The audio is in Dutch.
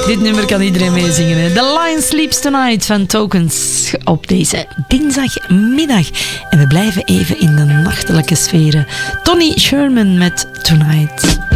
Dit nummer kan iedereen meezingen. Hè? The Lion Sleeps Tonight van Tokens op deze dinsdagmiddag. En we blijven even in de nachtelijke sferen. Tony Sherman met Tonight.